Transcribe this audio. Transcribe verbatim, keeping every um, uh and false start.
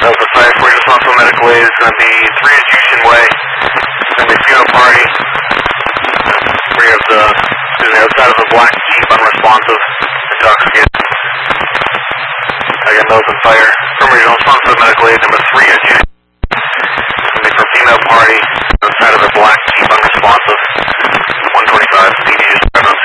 Delta five four, responsible medical aid is going to be three is Yushin Way. It's going to be funeral party. Three of the, excuse me, outside of the black Jeep, unresponsive, intoxicated. I got nose on fire. From regional responsible medical aid number three